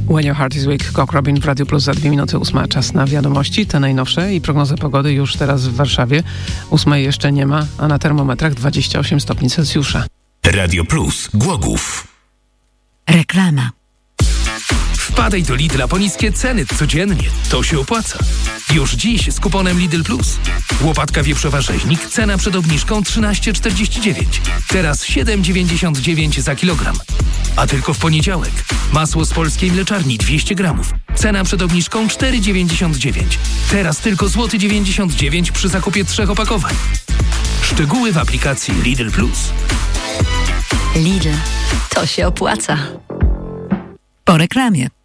When Your Heart is Weak, Cock Robin w Radio Plus za 2 minuty 8. Czas na wiadomości, te najnowsze i prognozę pogody już teraz w Warszawie. 8 jeszcze nie ma, a na termometrach 28 stopni Celsjusza. Radio Plus Głogów. Reklama. Wpadaj do Lidla po niskie ceny codziennie. To się opłaca. Już dziś z kuponem Lidl Plus. Łopatka wieprzowa rzeźnik, cena przed obniżką 13,49. Teraz 7,99 za kilogram. A tylko w poniedziałek. Masło z polskiej mleczarni 200 gramów. Cena przed obniżką 4,99. Teraz tylko złoty 99 przy zakupie 3 opakowań. Szczegóły w aplikacji Lidl Plus. Lidl. To się opłaca. Po reklamie.